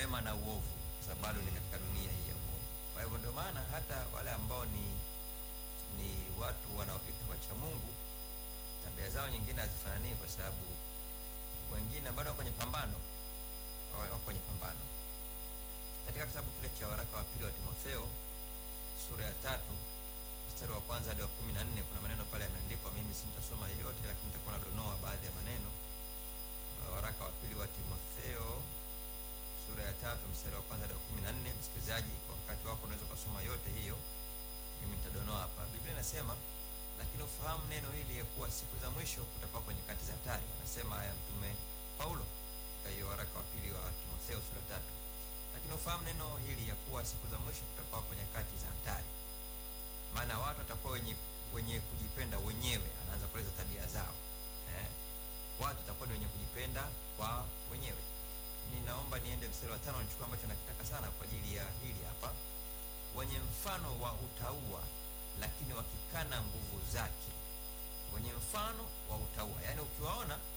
wema na uovu, kwa sababu bado ni katika dunia hii ya uovu. Kwa hivyo ndio maana hata wale ambao ni watu wanaoitwa wacha Mungu, tabia zao nyingine hazifanani, kwa sababu wengine bado wako kwenye pambano, Katika kitabu kile cha waraka wa pili wa Timotheo sura ya 3 mstari wa kwanza hadi wa 14, kuna maneno pale yameandikwa. Mimi sitasoma yote, lakini nitakuwa nadonoa baadhi ya maneno. Waraka wa pili wa Timotheo sura ya 3 mstari wa kwanza hadi wa 14. Msikilizaji, kwa wakati wako unaweza kusoma yote hiyo, mimi nitadonoa hapa. Biblia inasema, lakini ufahamu neno hili ya kuwa siku za mwisho kutakuwa kwenye nyakati za hatari. Anasema haya Mtume Paulo katika hiyo waraka wa pili wa Timotheo sura ya 3. Lakini ufahamu neno hili ya kuwa siku za mwisho kutakuwa kwenye nyakati za hatari. Maana watu watakuwa wenye kujipenda wenyewe, anaanza kueleza tabia zao. Watu watakuwa wenye kujipenda kwa wenyewe. Ninaomba niende mstari wa 5, nichukue ambacho nakitaka sana kwa ajili ya hili hapa. Wenye mfano wa utauwa, lakini wakikana nguvu zake. Wenye mfano wa utauwa, yani ukiwaona